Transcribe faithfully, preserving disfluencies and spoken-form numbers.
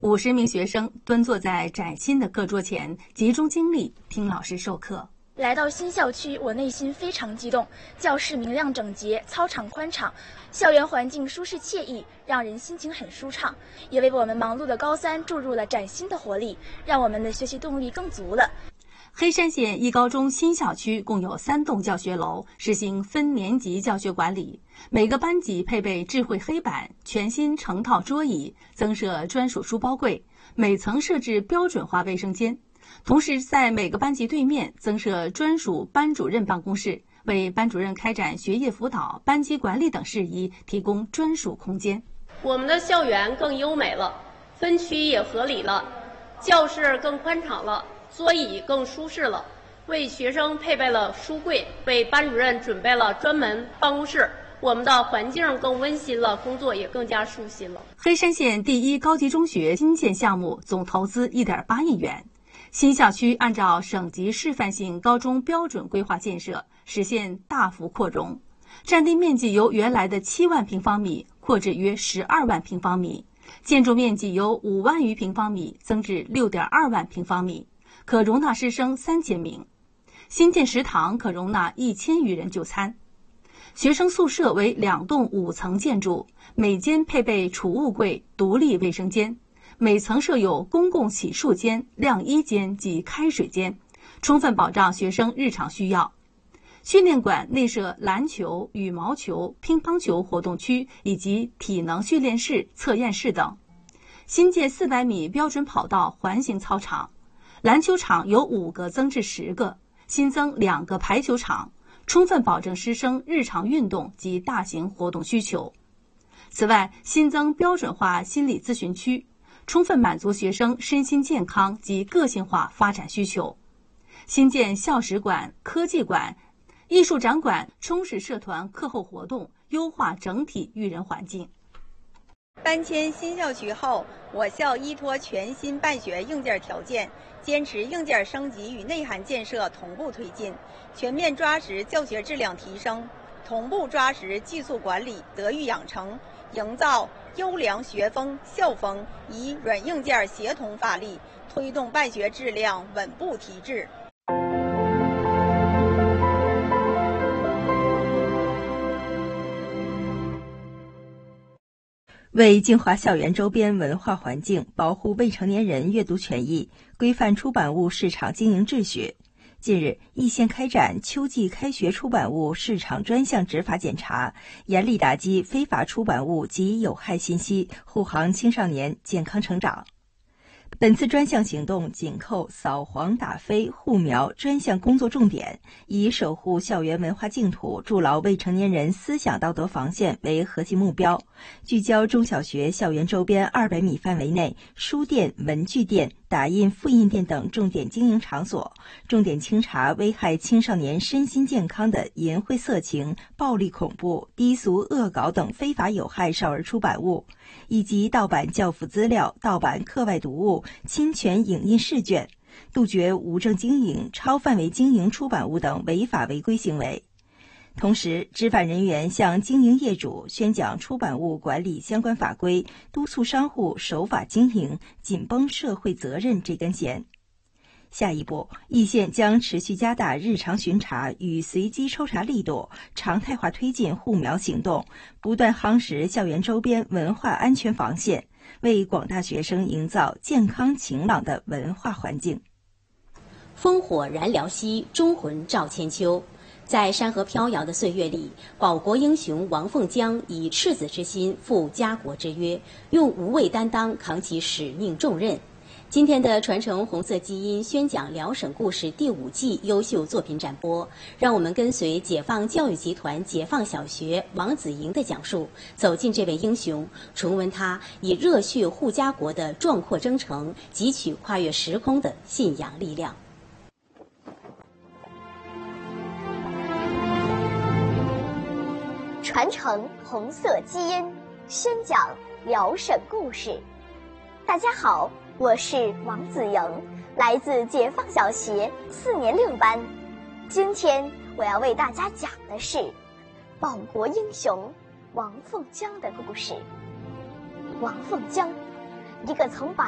五十名学生蹲坐在崭新的课桌前，集中精力听老师授课。 来到新校区，我内心非常激动。教室明亮整洁，操场宽敞，校园环境舒适惬意，让人心情很舒畅，也为我们忙碌的高三注入了崭新的活力，让我们的学习动力更足了。 黑山县一高中新校区共有三栋教学楼，实行分年级教学管理，每个班级配备智慧黑板、全新成套桌椅，增设专属书包柜，每层设置标准化卫生间。同时，在每个班级对面增设专属班主任办公室，为班主任开展学业辅导、班级管理等事宜提供专属空间。 我们的校园更优美了，分区也合理了，教室更宽敞了，桌椅更舒适了，为学生配备了书柜，为班主任准备了专门办公室。我们的环境更温馨了，工作也更加舒心了。 黑山县第一高级中学新建项目总投资 一点八亿元。新校区按照省级示范性高中标准规划建设，实现大幅扩容，占地面积由原来的七万平方米扩至约十二万平方米，建筑面积由五万余平方米增至六点二万平方米，可容纳师生三千名。新建食堂可容纳一千余人就餐。学生宿舍为两栋五层建筑，每间配备储物柜、独立卫生间。每层设有公共洗漱间、晾衣间及开水间，充分保障学生日常需要。训练馆内设篮球、羽毛球、乒乓球活动区以及体能训练室、测验室等。新建四百米标准跑道环形操场，篮球场由五个增至十个，新增两个排球场，充分保证师生日常运动及大型活动需求。此外，新增标准化心理咨询区，充分满足学生身心健康及个性化发展需求。新建校史馆、科技馆、艺术展馆，充实社团课后活动，优化整体育人环境。 搬迁新校区后，我校依托全新办学硬件条件，坚持硬件升级与内涵建设同步推进，全面抓实教学质量提升，同步抓实技术管理、德育养成，营造优良学风校风，以软硬件协同发力，推动办学质量稳步提质。 为净化校园周边文化环境，保护未成年人阅读权益，规范出版物市场经营秩序，近日，易县开展秋季开学出版物市场专项执法检查，严厉打击非法出版物及有害信息，护航青少年健康成长。本次专项行动紧扣扫黄打非护苗专项工作重点，以守护校园文化净土、筑牢未成年人思想道德防线为核心目标，聚焦中小学校园周边二百米范围内书店、文具店、打印复印店等重点经营场所，重点清查危害青少年身心健康的淫秽色情、暴力恐怖、低俗恶搞等非法有害少儿出版物，以及盗版教辅资料、盗版课外读物、侵权影印试卷，杜绝无证经营、超范围经营出版物等违法违规行为。同时，执法人员向经营业主宣讲出版物管理相关法规，督促商户守法经营，紧绷社会责任这根弦。下一步，易县将持续加大日常巡查与随机抽查力度，常态化推进护苗行动，不断夯实校园周边文化安全防线，为广大学生营造健康晴朗的文化环境。 烽火燃辽兮，忠魂照千秋。在山河飘摇的岁月里，保国英雄王凤江以赤子之心负家国之约，用无畏担当扛起使命重任。今天的传承红色基因宣讲辽沈故事第五季优秀作品展播，让我们跟随解放教育集团解放小学王子莹的讲述，走进这位英雄，重温他以热血护家国的壮阔征程，汲取跨越时空的信仰力量。 传承红色基因，宣讲辽沈故事。大家好，我是王子莹，来自解放小学四年六班。今天我要为大家讲的是保国英雄王凤江的故事。王凤江，一个曾把